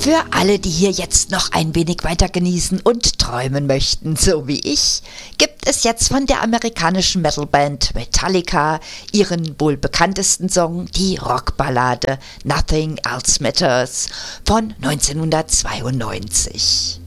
Für alle, die hier jetzt noch ein wenig weiter genießen und träumen möchten, so wie ich, gibt es jetzt von der amerikanischen Metalband Metallica ihren wohl bekanntesten Song, die Rockballade Nothing Else Matters von 1992.